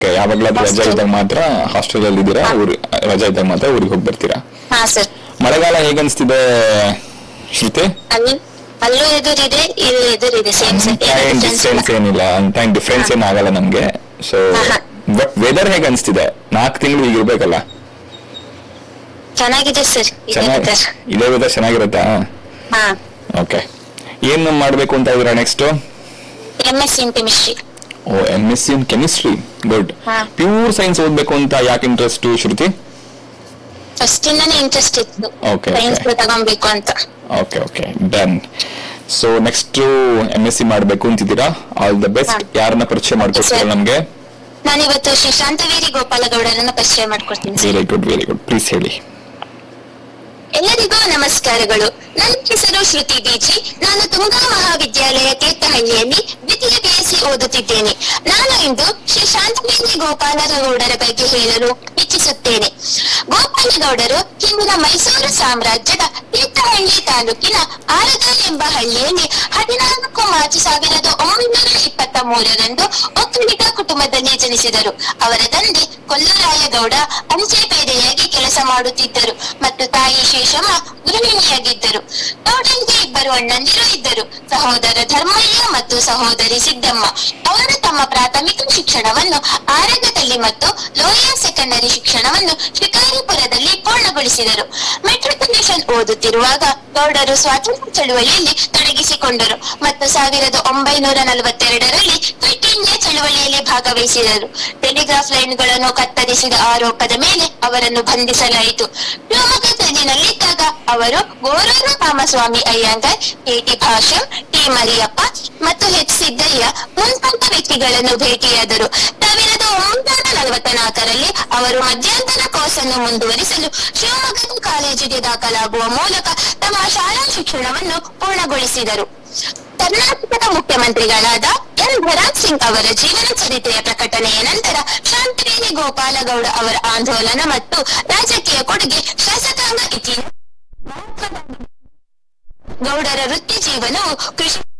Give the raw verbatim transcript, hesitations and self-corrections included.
ಯಾವಾಗ್ಲಾದ್ರೂ ರಜಾ ಇದ್ದಾಗ ಮಾತ್ರ ಹಾಸ್ಟೆಲ್ ಅಲ್ಲಿ ಇದ್ದೀರಾ? ಊರ್ ರಜಾ ಇದ್ದಾಗ ಮಾತ್ರ ಊರಿಗೆ ಹೋಗಿ ಬರ್ತೀರಾ? ಹಾ ಸರ್. ಮಳೆಗಾಲ ಹೇಗನ್ಸ್ತಿದೆ ಶ್ರುತಿ? ಅಲ್ಲೂ ಎದುರಿದೆ, ಇಲ್ಲಿ ಎದುರಿದೆ. ಸೇಮ್ ಡಿಫ್ರೆನ್ಸ್ ಏನಿಲ್ಲ ಅಂತ, ಡಿಫ್ರೆನ್ಸ್ ಏನ್ ಆಗಲ್ಲ ನಮ್ಗೆ. ಸೊ ಬಟ್ ವೆದರ್ ಹೇಗೆ ಅನ್ಸ್ತಿದೆ? ನಾಲ್ಕು ತಿಂಗಳು ಈಗ ಇರ್ಬೇಕಲ್ಲ? ಚೆನ್ನಾಗಿದೆ ಸರ್. ಇದೇ ವೆದರ್ ಚೆನ್ನಾಗಿರುತ್ತಾ? ಓಕೆ. ಏನ್ ಮಾಡ್ಬೇಕು ಅಂತ ಇದ್ದೀರಾ next? M S C in chemistry. O, M S C in chemistry, good. Pure science ಓದ್ಬೇಕು ಅಂತ ಯಾಕೆ ಇಂಟ್ರೆಸ್ಟ್ ಶ್ರುತಿ? ಫಸ್ಟ್ ಇಂದಾನೆ ಇಂಟ್ರೆಸ್ಟ್ ಇತ್ತು, ಓಕೆ ಸೈನ್ಸ್ ತಗೊಬೇಕು ಅಂತ. Okay okay, done. So next M S C ಮಾಡ್ಬೇಕು ಅಂತಿದ್ದೀರಾ? All the best. ಯಾರನ್ನ ಪರಿಚಯ ಮಾಡ್ಕೊಡ್ತೀರಾ ನಮ್ಗೆ? ನಾನು ಇವತ್ತು ಶ್ರೀ ಶಾಂತವೇರಿ ಗೋಪಾಲಗೌಡರನ್ನ ಪರಿಚಯ ಮಾಡ್ಕೊಡ್ತೀನಿ. Very good, very good. Please ಹೇಳಿ. ಎಲ್ಲರಿಗೂ ನಮಸ್ಕಾರಗಳು. ನನ್ನ ಹೆಸರು ಶ್ರುತಿ ಬೀಜಿ. ನಾನು ತುಂಗಾ ಮಹಾವಿದ್ಯಾಲಯ ತೀರ್ಥಹಳ್ಳಿಯಲ್ಲಿ ದ್ವಿತೀಯ ಪಿ ಎಸ್ ಸಿ ಓದುತ್ತಿದ್ದೇನೆ. ನಾನು ಇಂದು ಶ್ರೀ ಶಾಂತವೇರಿ ಗೋಪಾಲಗೌಡರ ಬಗ್ಗೆ ಹೇಳಲು ಇಚ್ಛಿಸುತ್ತೇನೆ. ಗೋಪಾಲಗೌಡರು ಹಿಂದಿನ ಮೈಸೂರು ಸಾಮ್ರಾಜ್ಯದ ತೀರ್ಥಹಳ್ಳಿ ತಾಲೂಕಿನ ಆರಗಲ್ ಎಂಬ ಹಳ್ಳಿಯಲ್ಲಿ ಹದಿನಾಲ್ಕು ಮಾರ್ಚ್ ಸಾವಿರದ ಒಂಬೈನೂರ ಇಪ್ಪತ್ತ ಮೂರರಂದು ಒಕ್ಕಲಿಗ ಕುಟುಂಬದಲ್ಲಿ ಜನಿಸಿದರು. ಅವರ ತಂದೆ ಕೊಲ್ಲರಾಯಗೌಡ ಅಂಚೆ ಪೇದೆಯಾಗಿ ಕೆಲಸ ಮಾಡುತ್ತಿದ್ದರು ಮತ್ತು ತಾಯಿ ಶೇಷಮ್ಮ ಗೃಹಿಣಿಯಾಗಿದ್ದರು. ಗೌಡನಿಗೆ ಇಬ್ಬರು ಅಣ್ಣಂದಿರು ಇದ್ದರು, ಸಹೋದರ ಧರ್ಮಯ್ಯ ಮತ್ತು ಸಹೋದರಿ ಸಿದ್ದಮ್ಮ. ಅವರು ತಮ್ಮ ಪ್ರಾಥಮಿಕ ಶಿಕ್ಷಣವನ್ನು ಆರಗದಲ್ಲಿ ಮತ್ತು ಲೋಯರ್ ಸೆಕೆಂಡರಿ ಶಿಕ್ಷಣವನ್ನು ಶಿಕಾರಿಪುರದಲ್ಲಿ ಪೂರ್ಣಗೊಳಿಸಿದರು. ಮೆಟ್ರಿಕ್ಯುಲೇಷನ್ ಓದುತ್ತಿರುವಾಗ ಗೌಡರು ಸ್ವಾತಂತ್ರ್ಯ ಚಳುವಳಿಯಲ್ಲಿ ತೊಡಗಿಸಿಕೊಂಡರು ಮತ್ತು ಸಾವಿರದ ಒಂಬೈನೂರ ನಲವತ್ತೆರಡರಲ್ಲಿ ಕ್ವಿಟ್ ಇಂಡಿಯಾ ಚಳುವಳಿಯಲ್ಲಿ ಭಾಗವಹಿಸಿದರು. ಟೆಲಿಗ್ರಾಫ್ ಲೈನ್ಗಳನ್ನು ಕತ್ತರಿಸಿದ ಆರೋಪದ ಮೇಲೆ ಅವರನ್ನು ಬಂಧಿಸಲಾಯಿತು. ಶಿವಮೊಗ್ಗದಲ್ಲಿ ನಲ್ಲಿದ್ದಾಗ ಅವರು Goruru Ramaswamy Iyengar, K T Bhashyam, T Mariyappa ಮತ್ತು ಎಚ್ ಸಿದ್ದಯ್ಯ ಮುಂತಾದ ವ್ಯಕ್ತಿಗಳನ್ನು ಭೇಟಿಯಾದರು. ಸಾವಿರದ ಒಂಬೈನೂರ ನಲವತ್ತ ನಾಲ್ಕರಲ್ಲಿ ಅವರು ಮಧ್ಯಂತರ ಕೋರ್ಸ್ ಅನ್ನು ಮುಂದುವರಿಸಲು ಶಿವಮೊಗ್ಗದ ಕಾಲೇಜಿಗೆ ದಾಖಲಾಗುವ ಮೂಲಕ ತಮ್ಮ ಶಾಲಾ ಶಿಕ್ಷಣವನ್ನು ಪೂರ್ಣಗೊಳಿಸಿದರು. ಕರ್ನಾಟಕದ ಮುಖ್ಯಮಂತ್ರಿಗಳಾದ ಎನ್ ಭರಾತ್ ಸಿಂಗ್ ಅವರ ಜೀವನ ಚರಿತ್ರೆಯ ಪ್ರಕಟಣೆಯ ನಂತರ ಶಾಂತವೇರಿ ಗೋಪಾಲಗೌಡ ಅವರ ಆಂದೋಲನ ಮತ್ತು ರಾಜಕೀಯ ಕೊಡುಗೆ ಶಾಸಕಾಂಗ ಇತಿಹಾಸ. ಗೌಡರ ವೃತ್ತಿ ಜೀವನವು ಕೃಷಿ